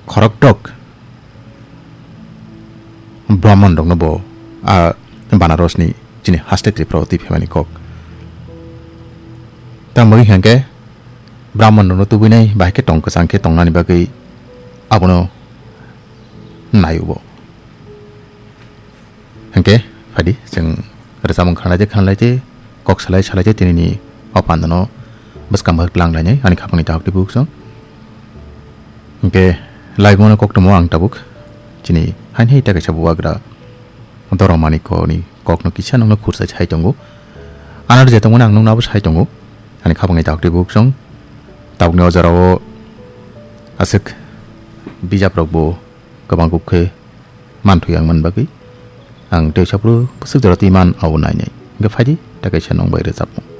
khorok tok Brahman dong nobo Banaros ni jini haste triproti phemani kok ta moi hangke Brahman no tu binai ba ke tong ka sangke tong nani bagai abono nayubo hangke fadi jeng resamong khanla je kok salai je tinini opandano baskam lang lanye ani khapang ta hokti buk song hangke laibona kok tomo ang tabuk jini hain hei ta ka chabuagra Doromani ko ni kok no kisah nong no kursa chai tongo anar je tong nang nong na bu chai tongo ani khapang ta hokti buk song tabuk no jarao asik bijap rokbo gobang gukhe manthuyang man bagi ang te chapru pusuk jarati man awunai nyai ga phaji ta ka chanong bai re chapmo